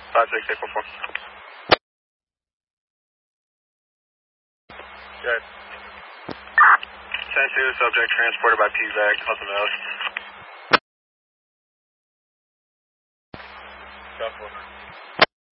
56844. Good. 10-2, subject transported by PVAC, Hudson Valley. Southwest.